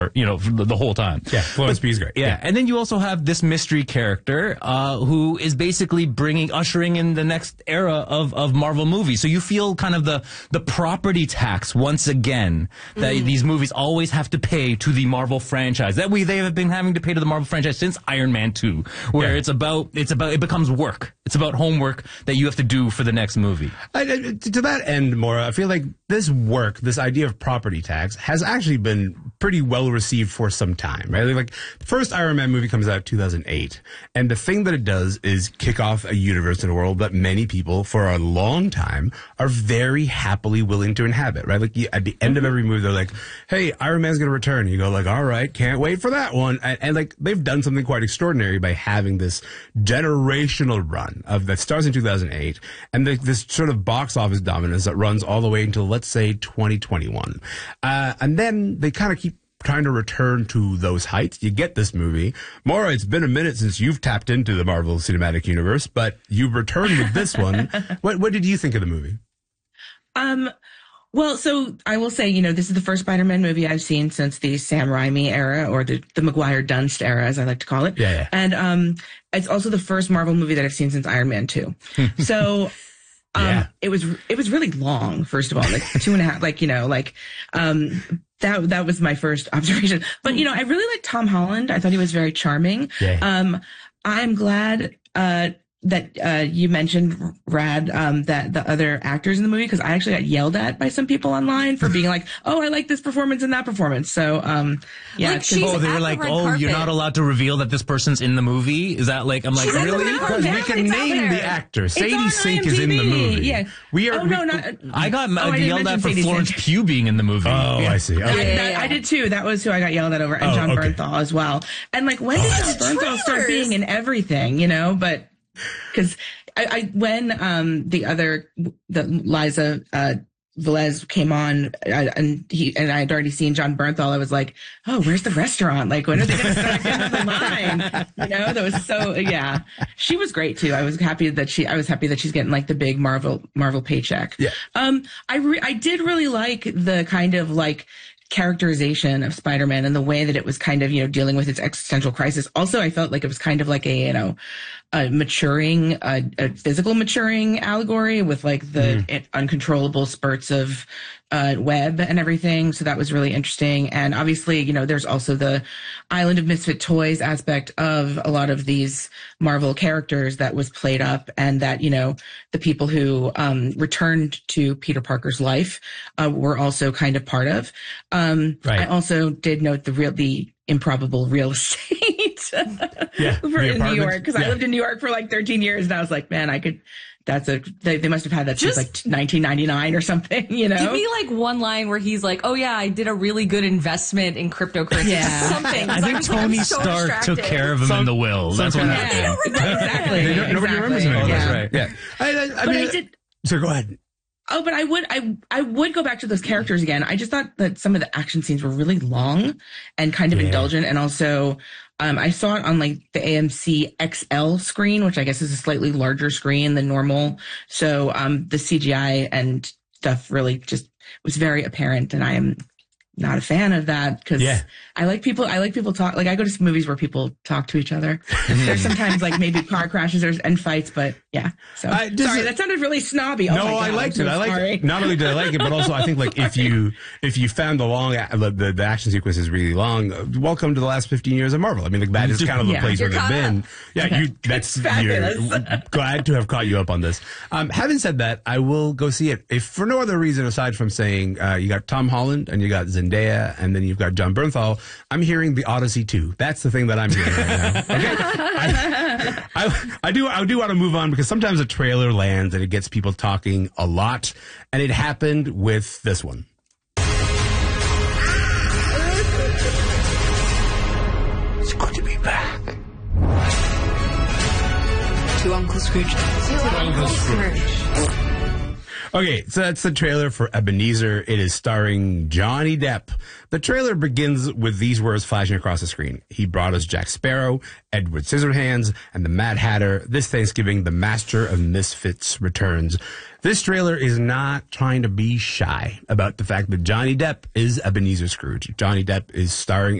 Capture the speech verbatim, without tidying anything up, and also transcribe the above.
you know, the, the whole time. Yeah, Florence Pugh's great. Yeah. yeah, and then you also have this mystery character uh, who is basically bringing, ushering in the next era of, of Marvel movies. So you feel kind of the the property tax once again that mm. these movies always have to pay to the Marvel franchise. That we they have been having to pay to the Marvel franchise since Iron Man two, where yeah. it's about it's about it becomes work. It's about homework that you have to do for the next movie. I, I, to that end, Maura, I feel like this work, this idea of property tax, has actually been pretty well received for some time, right? Like, the first Iron Man movie comes out in two thousand eight, and the thing that it does is kick off a universe and a world that many people, for a long time, are very happily willing to inhabit, right? Like, at the end of every movie, they're like, hey, Iron Man's gonna return. You go like, all right, can't wait for that one. And, and like, they've done something quite extraordinary by having this generational run of that starts in two thousand eight, and the, this sort of box office dominance that runs all the way until, let's say, twenty twenty-one. Uh, and then they kind of keep trying to return to those heights. You get this movie. Maura, it's been a minute since you've tapped into the Marvel Cinematic Universe, but you've returned with this one. What what did you think of the movie? Um, well, so I will say, you know, this is the first Spider-Man movie I've seen since the Sam Raimi era, or the, the Maguire Dunst era, as I like to call it. Yeah, yeah. And um, it's also the first Marvel movie that I've seen since Iron Man two. So... Um, yeah. it was, it was really long, first of all, like two and a half, like, you know, like, um, that, that was my first observation. But, you know, I really liked Tom Holland. I thought he was very charming. Yeah. Um, I'm glad, uh, that, uh, you mentioned, Rad, um, that the other actors in the movie, because I actually got yelled at by some people online for being like, oh, I like this performance and that performance. So, um, yeah. Like she's oh, they were at like, the red oh, carpet. You're not allowed to reveal that this person's in the movie? Is that like, I'm like, She's at the really? red Because carpet. we can It's out name there. the actor. It's Sadie on Sink is in the I M D B. movie. Yeah. We are. Oh, we, no, not. I got Oh, I didn't yelled at mention for Sadie Florence Sink. Pugh being in the movie. Oh, yeah. I see. Okay. Yeah, Yeah, that, yeah. I did too. That was who I got yelled at over, and Oh, John okay. Bernthal as well. And like, when did John Bernthal start trailers. being in everything? You know, but because I, I when um the other the Liza uh Velez came on, I, and he and I had already seen John Bernthal, I was like, oh, where's the restaurant? Like, when are they going to start getting on the line? You know, that was so, yeah. She was great too. I was happy that she, I was happy that she's getting like the big Marvel, Marvel paycheck. Yeah. Um, I, re- I did really like the kind of like characterization of Spider-Man and the way that it was kind of, you know, dealing with its existential crisis. Also, I felt like it was kind of like a, you know, a maturing, a, a physical maturing allegory with like the mm. uncontrollable spurts of uh, web and everything. So that was really interesting. And obviously, you know, there's also the Island of Misfit Toys aspect of a lot of these Marvel characters that was played up, and that, you know, the people who um, returned to Peter Parker's life uh, were also kind of part of. Um, right. I also did note the real, the improbable real estate yeah, for in New York, because yeah. I lived in New York for like thirteen years, and I was like, man, I could. That's a. They, they must have had that Just, since like nineteen ninety-nine or something. You know, give me like one line where he's like, "Oh yeah, I did a really good investment in cryptocurrency." Yeah. Something. I think was, Tony like, so Stark distracted. took care of him Some- in the will. That's what some happened. yeah, exactly. They don't- nobody exactly. remembers him anymore. Yeah. That's right. Yeah. I, I, I But mean, I did. so go ahead. Oh, but I would, I, I would go back to those characters again. I just thought that some of the action scenes were really long and kind of Yeah. indulgent. And also, um, I saw it on like the A M C X L screen, which I guess is a slightly larger screen than normal. So, um, the C G I and stuff really just was very apparent. And I am not a fan of that, because Yeah. I like people, I like people talk, like I go to movies where people talk to each other. There's sometimes like maybe car crashes or, and fights, but yeah. So I- does sorry, it- that sounded really snobby. Oh No, my God, I liked I'm it. so I liked sorry. it. Not only did I like it, but also I think like if you if you found the long the, the, the action sequence is really long, uh, welcome to the last fifteen years of Marvel. I mean, like that is kind of the Yeah. place You're where they've caught been. up. Yeah, you. That's Fabulous. you're glad to have caught you up on this. Um, having said that, I will go see it if for no other reason aside from saying uh, you got Tom Holland and you got Zendaya and then you've got John Bernthal. I'm hearing the Odyssey two. That's the thing that I'm hearing right now. Okay, I, I, I do I do want to move on because sometimes a trailer lands and it gets people talking a lot, and it happened with this one. It's good to be back. To Uncle Scrooge. To Uncle Scrooge. Okay, so that's the trailer for Ebenezer. It is starring Johnny Depp. The trailer begins with these words flashing across the screen. He brought us Jack Sparrow, Edward Scissorhands, and the Mad Hatter. This Thanksgiving, the Master of Misfits returns. This trailer is not trying to be shy about the fact that Johnny Depp is Ebenezer Scrooge. Johnny Depp is starring